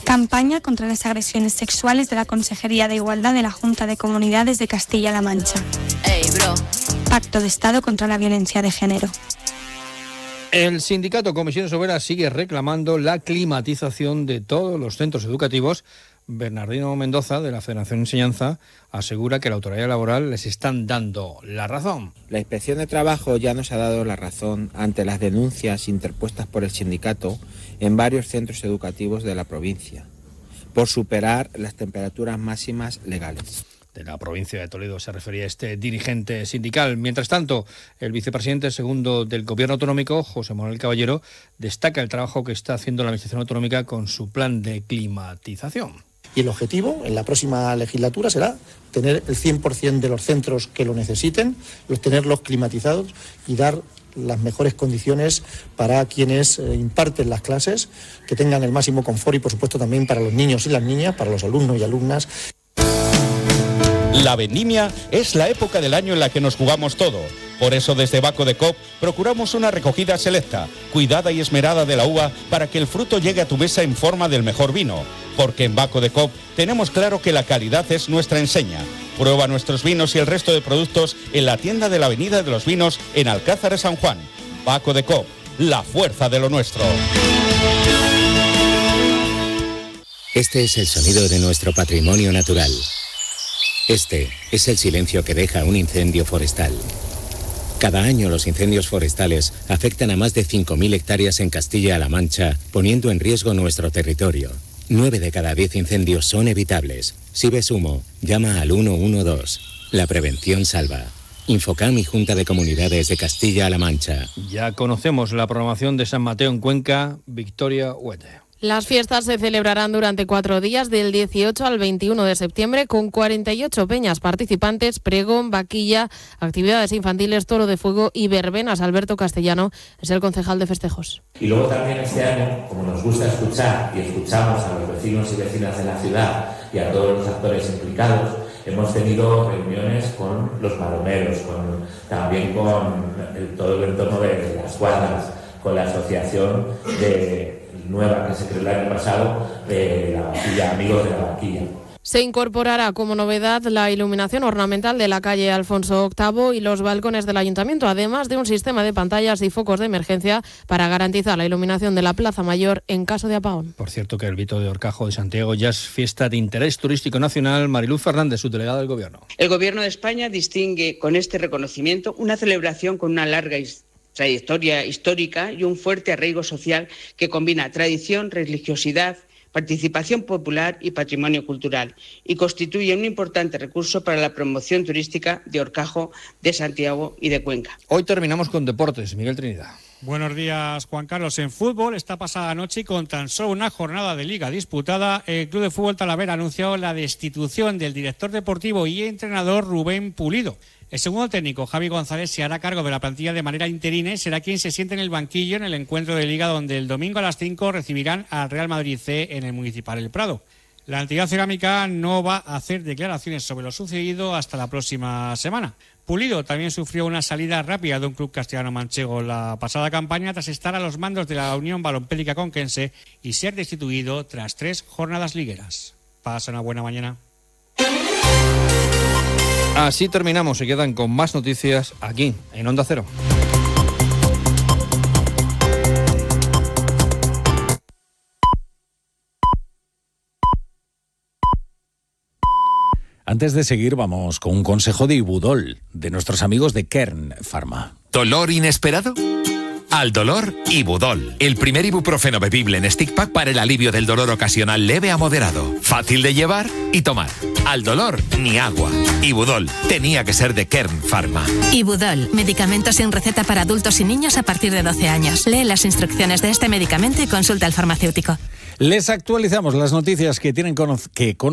Campaña contra las agresiones sexuales de la Consejería de Igualdad de la Junta de Comunidades de Castilla-La Mancha. Hey, bro. Pacto de Estado contra la violencia de género. El sindicato Comisiones Obreras sigue reclamando la climatización de todos los centros educativos. Bernardino Mendoza, de la Federación Enseñanza, asegura que la autoridad laboral les están dando la razón. La Inspección de Trabajo ya nos ha dado la razón ante las denuncias interpuestas por el sindicato en varios centros educativos de la provincia por superar las temperaturas máximas legales. De la provincia de Toledo se refería este dirigente sindical. Mientras tanto, el vicepresidente segundo del Gobierno autonómico, José Manuel Caballero, destaca el trabajo que está haciendo la Administración autonómica con su plan de climatización. Y el objetivo en la próxima legislatura será tener el 100% de los centros que lo necesiten, tenerlos climatizados y dar las mejores condiciones para quienes imparten las clases, que tengan el máximo confort y, por supuesto, también para los niños y las niñas, para los alumnos y alumnas. La vendimia es la época del año en la que nos jugamos todo. Por eso desde Baco de Coop procuramos una recogida selecta, cuidada y esmerada de la uva para que el fruto llegue a tu mesa en forma del mejor vino. Porque en Baco de Coop tenemos claro que la calidad es nuestra enseña. Prueba nuestros vinos y el resto de productos en la tienda de la Avenida de los Vinos en Alcázar de San Juan. Baco de Coop, la fuerza de lo nuestro. Este es el sonido de nuestro patrimonio natural. Este es el silencio que deja un incendio forestal. Cada año los incendios forestales afectan a más de 5.000 hectáreas en Castilla-La Mancha, poniendo en riesgo nuestro territorio. 9 de cada 10 incendios son evitables. Si ves humo, llama al 112. La prevención salva. Infocam y Junta de Comunidades de Castilla-La Mancha. Ya conocemos la programación de San Mateo en Cuenca. Victoria Huete. Las fiestas se celebrarán durante 4 días, del 18 al 21 de septiembre, con 48 peñas participantes, pregón, vaquilla, actividades infantiles, toro de fuego y verbenas. Alberto Castellano es el concejal de festejos. Y luego también este año, como nos gusta escuchar y escuchamos a los vecinos y vecinas de la ciudad y a todos los actores implicados, hemos tenido reuniones con los maromeros, también con todo el entorno de las cuadras, con la asociación nueva que se creó el año pasado, de la vaquilla, Amigos de la Vaquilla. Se incorporará como novedad la iluminación ornamental de la calle Alfonso VIII y los balcones del ayuntamiento, además de un sistema de pantallas y focos de emergencia para garantizar la iluminación de la Plaza Mayor en caso de apagón. Por cierto, que el Vito de Horcajo de Santiago ya es fiesta de interés turístico nacional. Mariluz Fernández, subdelegada del Gobierno. El Gobierno de España distingue con este reconocimiento una celebración con una larga trayectoria histórica y un fuerte arraigo social que combina tradición, religiosidad, participación popular y patrimonio cultural, y constituye un importante recurso para la promoción turística de Horcajo, de Santiago y de Cuenca. Hoy terminamos con deportes. Miguel Trinidad. Buenos días, Juan Carlos. En fútbol, esta pasada noche y con tan solo una jornada de liga disputada, el Club de Fútbol Talavera ha anunciado la destitución del director deportivo y entrenador Rubén Pulido. El segundo técnico, Javi González, se hará cargo de la plantilla de manera interina y será quien se siente en el banquillo en el encuentro de Liga, donde el domingo a las 5 recibirán al Real Madrid C en el Municipal El Prado. La entidad cerámica no va a hacer declaraciones sobre lo sucedido hasta la próxima semana. Pulido también sufrió una salida rápida de un club castellano-manchego la pasada campaña tras estar a los mandos de la Unión Balompédica Conquense y ser destituido tras 3 jornadas ligueras. Pasa una buena mañana. Así terminamos. Se quedan con más noticias aquí, en Onda Cero. Antes de seguir, vamos con un consejo de Ibudol, de nuestros amigos de Kern Pharma. ¿Dolor inesperado? Al dolor, Ibudol. El primer ibuprofeno bebible en stick pack para el alivio del dolor ocasional leve a moderado. Fácil de llevar y tomar. Al dolor, ni agua. Ibudol. Tenía que ser de Kern Pharma. Ibudol. Medicamento sin receta para adultos y niños a partir de 12 años. Lee las instrucciones de este medicamento y consulta al farmacéutico. Les actualizamos las noticias que tienen que